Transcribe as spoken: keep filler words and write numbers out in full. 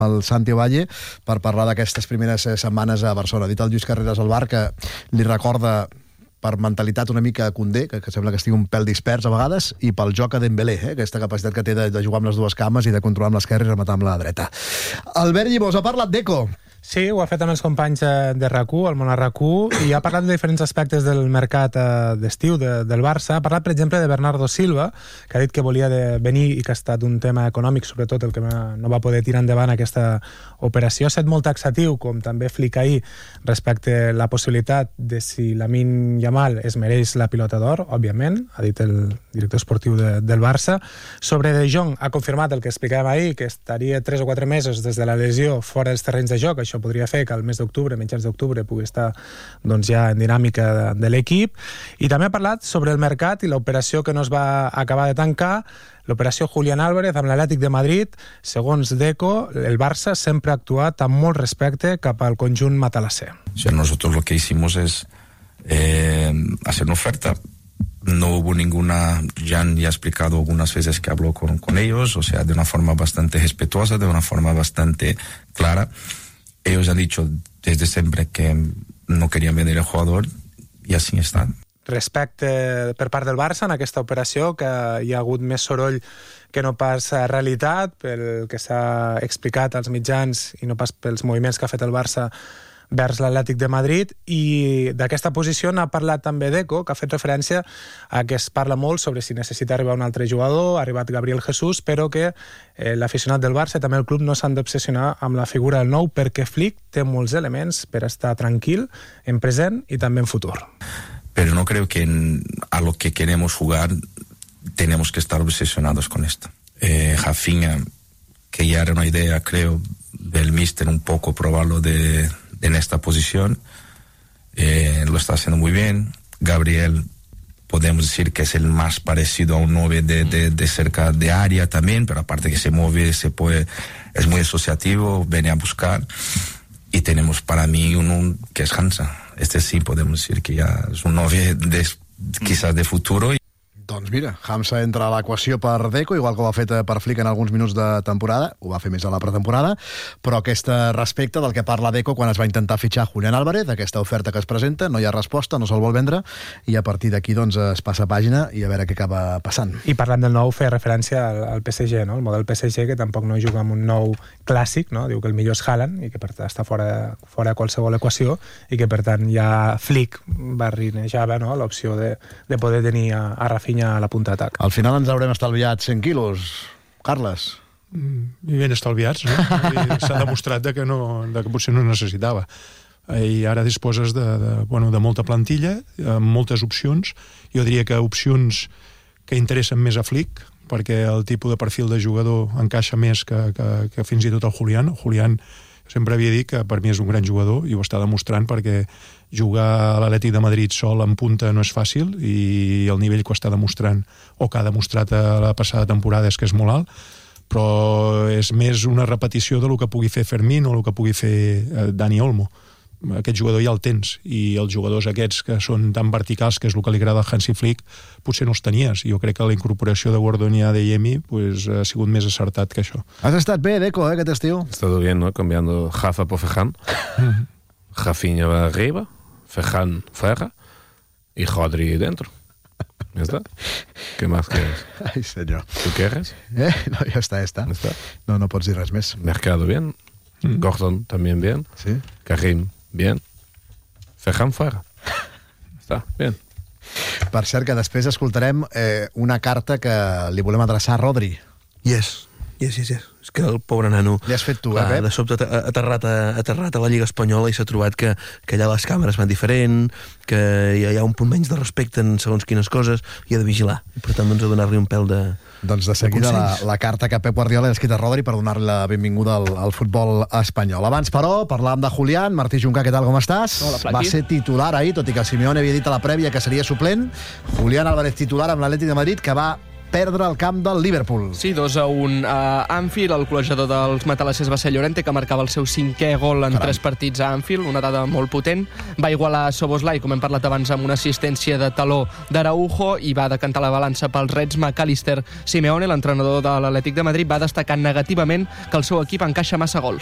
el Santi Ovalle per parlar d'aquestes primeres setmanes a Barcelona. Ha dit el Lluís Carreras al bar que li recorda per mentalitat una mica a Koundé, que, que sembla que estigui un pèl dispers a vegades, i pel joc a Dembélé, eh? Aquesta capacitat que té de, de jugar amb les dues cames i de controlar amb l'esquerra i rematar amb la dreta. Albert Llimós, ha parlat d'Eco. Sí, ho ha fet amb els companys de R A C U, el món R A C U, i ha parlat de diferents aspectes del mercat d'estiu de, del Barça. Ha parlat, per exemple, de Bernardo Silva, que ha dit que volia de venir i que ha estat un tema econòmic, sobretot el que no va poder tirar endavant aquesta operació. Ha estat molt taxatiu, com també Flick ahir, respecte a la possibilitat de si Lamine Yamal es mereix la pilota d'or, òbviament, ha dit el director esportiu de, del Barça. Sobre De Jong ha confirmat el que explicàvem ahir, que estaria tres o quatre mesos des de la lesió fora dels terrenys de joc. Això podria fer que al mes d'octubre, mitjans d'octubre, pugui estar doncs, ja en dinàmica de, de l'equip. I també ha parlat sobre el mercat i l'operació que no es va acabar de tancar, l'operació Julián Álvarez amb l'Atlètic de Madrid. Segons Deco, el Barça sempre ha actuat amb molt respecte cap al conjunt matalasser. O sea, nosotros lo que hicimos es eh, hacer una oferta. No hubo ninguna, Jan ya ha explicado algunas veces que habló con, con ellos, o sea, de una forma bastante respetuosa, de una forma bastante clara. Ellos han dicho desde siempre que no querían vender el jugador i així està. Respecte per part del Barça en aquesta operació, que hi ha hagut més soroll que no pas realitat, pel que s'ha explicat als mitjans i no pas pels moviments que ha fet el Barça vers l'Atlètic de Madrid, i d'aquesta posició n'ha parlat també Deco, que ha fet referència a que es parla molt sobre si necessita arribar un altre jugador, ha arribat Gabriel Jesús, però que eh, l'aficionat del Barça i també el club no s'han d'obsessionar amb la figura del nou, perquè Flick té molts elements per estar tranquil en present i també en futur. Pero no creo que en, a lo que queremos jugar tenemos que estar obsesionados con esto. Eh, Rafinha, que ya era una idea, creo, del míster un poco probarlo de en esta posición, eh, lo está haciendo muy bien. Gabriel, podemos decir que es el más parecido a un nueve de, de, de cerca de área también, pero aparte que se mueve, se puede, es muy asociativo, viene a buscar. Y tenemos para mí un, un que es Hansa. Este sí podemos decir que ya es un nueve de, quizás de futuro. Doncs mira, Hamza entra a l'equació per Deco, igual que ho ha fet per Flick en alguns minuts de temporada, ho va fer més a la pretemporada, però aquesta respecte del que parla Deco quan es va intentar fitxar Julián Álvarez, aquesta oferta que es presenta, no hi ha resposta, no se'l vol vendre, i a partir d'aquí doncs, es passa pàgina i a veure què acaba passant. I parlant del nou, fer referència al, al P S G, no? El model P S G, que tampoc no juga amb un nou clàssic, no? Diu que el millor és Haaland, i que per tant està fora, fora de qualsevol equació, i que per tant ja Flick barrinejava, no? L'opció de, de poder tenir a, a Rafinha a la punta d'atac. Al final ens haurem estalviat cent quilos, Carles. I ben estalviats, no? S'ha demostrat de que, no, de que potser no necessitava. I ara disposes de, de, bueno, de molta plantilla, amb moltes opcions. Jo diria que opcions que interessen més a Flick, perquè el tipus de perfil de jugador encaixa més que, que, que fins i tot el Julián. El Julián sempre havia dit que per mi és un gran jugador i ho està demostrant, perquè jugar a l'Atlètic de Madrid sol en punta no és fàcil, i el nivell que ho està demostrant, o que ha demostrat a la passada temporada, és que és molt alt, però és més una repetició de lo que pugui fer Fermín o el que pugui fer Dani Olmo. Aquest jugador ja el tens, i els jugadors aquests que són tan verticals, que és el que li agrada a Hansi Flick, potser no els tenies. Jo crec que la incorporació de Gordon i Adeyemi pues, ha sigut més acertat que això. Has estat bé, Deco, eh, aquest estiu? He estado bien, ¿no? Cambiando Jafa por Feján. Rafinha va arriba, Feján fuera y Rodri dentro. ¿Ya está? ¿Qué más quieres? Ai, senyor. ¿Tú quieres? Eh? No, ja està, ja està. ¿Ya está? No, no pots dir res més. Mercado bien. Mm. Gordon también bien. Sí. Karim bien. Feján fuera. Està, bien. Per cert, que després escoltarem eh, una carta que li volem adreçar a Rodri. Yes, yes, yes, yes. És que el pobre nano... Li has fet tu, clar, eh, Pep? de sobte ha aterrat a, aterrat a la Lliga Espanyola i s'ha trobat que, que allà les càmeres van diferent, que hi ha, hi ha un punt menys de respecte en segons quines coses, i ha de vigilar. I per tant, doncs, a donar-li un pèl de... Doncs de seguida la, la carta que Pep Guardiola ha escrit a Rodri per donar-li la benvinguda al, al futbol espanyol. Abans, però, parlàvem de Julián. Martí Juncà, què tal, com estàs? Hola, Va ser titular ahir, tot i que Simeone havia dit a la prèvia que seria suplent. Julián Álvarez titular amb l'Atlètic de Madrid, que va perdre el camp del Liverpool. Sí, dos a un a Anfield. El col·legiador dels matalassers va ser Llorente, que marcava el seu cinquè gol en Caram. tres partits a Anfield, una dada molt potent. Va igualar Szoboszlai, com hem parlat abans, amb una assistència de taló d'Araujo, i va decantar la balança pels Reds McAllister. Simeone, l'entrenador de l'Atlètic de Madrid, va destacar negativament que el seu equip encaixa massa gols.